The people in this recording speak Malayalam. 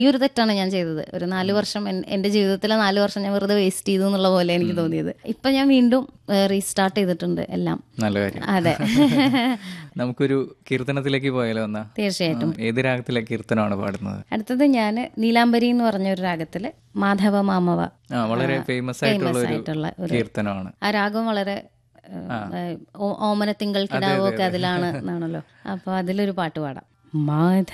ഈ ഒരു തെറ്റാണ് ഞാൻ ചെയ്തത്. ഒരു 4 വർഷം എൻ്റെ ജീവിതത്തിലെ 4 വർഷം ഞാൻ വെറുതെ വേസ്റ്റ് ചെയ്തു എന്നുള്ള പോലെ എനിക്ക് തോന്നിയത്. ഇപ്പൊ ഞാൻ വീണ്ടും റീസ്റ്റാർട്ട് ചെയ്തിട്ടുണ്ട് എല്ലാം. നല്ല കാര്യം. അതെ. നമുക്കൊരു കീർത്തനത്തിലേക്ക് പോയാലോ എന്നാ? തീർച്ചയായിട്ടും. ഏത് രാഗത്തിലെ കീർത്തനമാണ് പാടുന്നത്? അടുത്തത് ഞാൻ നീലാംബരി എന്ന് പറഞ്ഞ ഒരു രാഗത്തില് മാധവ മാമവ, വളരെ ഫേമസ് ആയിട്ടുള്ള ഒരു കീർത്തനമാണ്. ആ രാഗം വളരെ ഓമന തിങ്കൾ കിടാവോ ഒക്കെ അതിലാണ് എന്നാണല്ലോ. അപ്പൊ അതിലൊരു പാട്ട് പാടാം. മാധവ